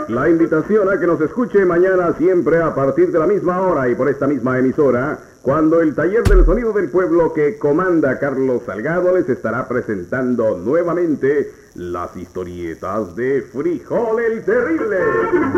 La invitación a que nos escuche mañana siempre a partir de la misma hora y por esta misma emisora, cuando el Taller del Sonido del Pueblo que comanda Carlos Salgado les estará presentando nuevamente las historietas de Frijol el Terrible.